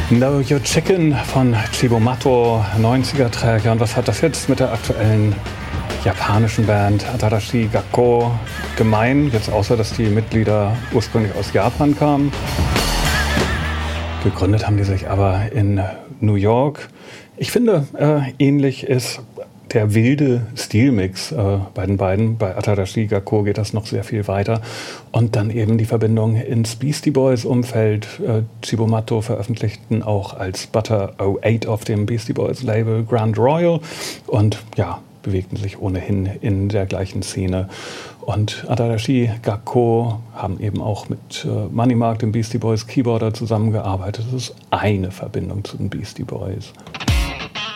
Know Your Chicken von Cibo-Matto, 90er-Track. Und was hat das jetzt mit der aktuellen japanischen Band Atarashi Gakko gemein? Jetzt außer, dass die Mitglieder ursprünglich aus Japan kamen. Gegründet haben die sich aber in New York. Ich finde, ähnlich ist der wilde Stilmix bei den beiden. Bei Atarashi Gakko geht das noch sehr viel weiter. Und dann eben die Verbindung ins Beastie Boys Umfeld. Cibo-Matto veröffentlichten auch als Butter 08 auf dem Beastie Boys Label Grand Royal. Und ja, bewegten sich ohnehin in der gleichen Szene. Und Atarashi Gakko haben eben auch mit Money Mark, dem Beastie Boys Keyboarder, zusammengearbeitet. Das ist eine Verbindung zu den Beastie Boys.